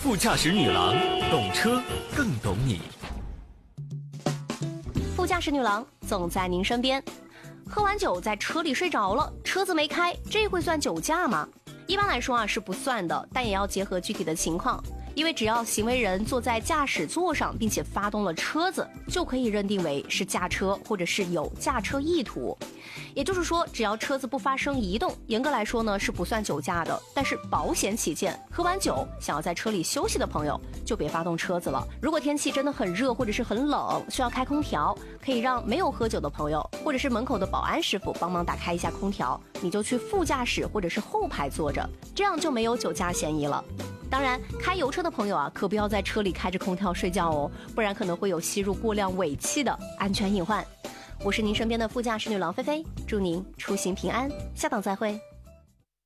副驾驶女郎，懂车更懂你。 副驾驶女郎总在您身边。喝完酒在车里睡着了，车子没开，这会算酒驾吗？一般来说是不算的，但也要结合具体的情况。因为只要行为人坐在驾驶座上，并且发动了车子，就可以认定为是驾车或者是有驾车意图。也就是说，只要车子不发生移动，严格来说呢是不算酒驾的。但是保险起见，喝完酒想要在车里休息的朋友就别发动车子了。如果天气真的很热或者是很冷，需要开空调，可以让没有喝酒的朋友或者是门口的保安师傅帮忙打开一下空调，你就去副驾驶或者是后排坐着，这样就没有酒驾嫌疑了。当然，开油车的朋友可不要在车里开着空调睡觉哦，不然可能会有吸入过量尾气的安全隐患。我是您身边的副驾驶女郎菲菲，祝您出行平安，下档再会。